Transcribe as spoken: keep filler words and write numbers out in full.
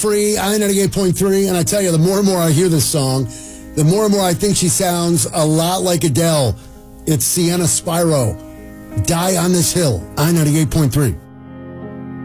Free, I ninety-eight point three, and I tell you, the more and more I hear this song, the more and more I think she sounds a lot like Adele. It's Sienna Spiro. Die on This Hill, I ninety-eight point three.